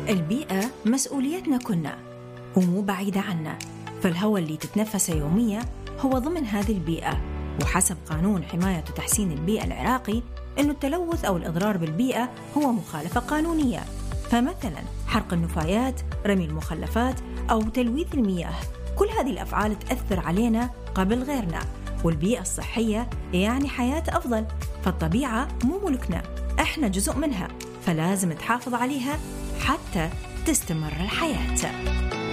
البيئة مسؤوليتنا كلنا ومو بعيدة عنا، فالهواء اللي تتنفسه يوميا هو ضمن هذه البيئة. وحسب قانون حماية وتحسين البيئة العراقي إنه التلوث أو الإضرار بالبيئة هو مخالفة قانونية. فمثلا حرق النفايات، رمي المخلفات أو تلويث المياه، كل هذه الأفعال تأثر علينا قبل غيرنا. والبيئة الصحية يعني حياة أفضل، فالطبيعة مو ملكنا، إحنا جزء منها، فلازم تحافظ عليها حتى تستمر الحياة.